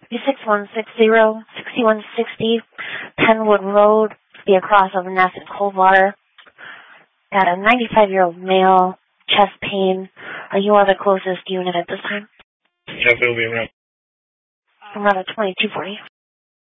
6160 Penwood Road, be across of Ness and Coldwater. Got a 95-year-old male, chest pain. Are you on the closest unit at this time? Yes, it'll be around. Around 2240.